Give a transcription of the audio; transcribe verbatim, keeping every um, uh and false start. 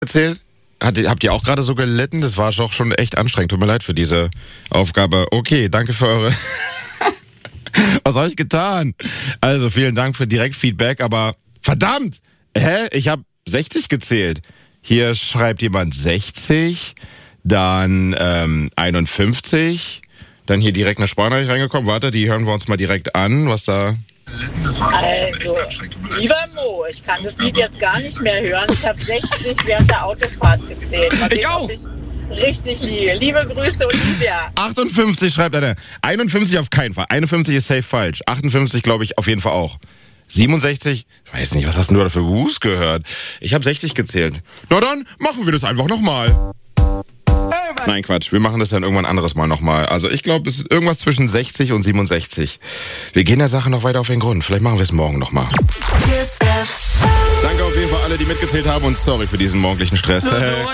erzählt? Hat, habt ihr auch gerade so gelitten? Das war doch schon echt anstrengend. Tut mir leid für diese Aufgabe. Okay, danke für eure... Was habe ich getan? Also, vielen Dank für Direktfeedback, aber verdammt! Hä? Ich habe sechzig gezählt. Hier schreibt jemand sechzig, dann ähm, einundfünfzig, dann hier direkt eine Sprachnachricht reingekommen. Warte, die hören wir uns mal direkt an, was da... Also, lieber Mo, ich kann das Lied jetzt gar nicht mehr hören. Ich habe sechzig während der Autofahrt gezählt. Mal Ich sehen, auch. ob ich richtig liege. Liebe Grüße, Olivia. achtundfünfzig schreibt einer. einundfünfzig auf keinen Fall. einundfünfzig ist safe falsch. achtundfünfzig glaube ich auf jeden Fall auch. siebenundsechzig, ich weiß nicht, was hast du da für Wus gehört? Ich habe sechzig gezählt. Na dann machen wir das einfach nochmal. Nein, Quatsch. Wir machen das dann irgendwann anderes Mal nochmal. Also ich glaube, es ist irgendwas zwischen sechzig und siebenundsechzig. Wir gehen der Sache noch weiter auf den Grund. Vielleicht machen wir es morgen nochmal. Danke auf jeden Fall alle, die mitgezählt haben und sorry für diesen morgendlichen Stress.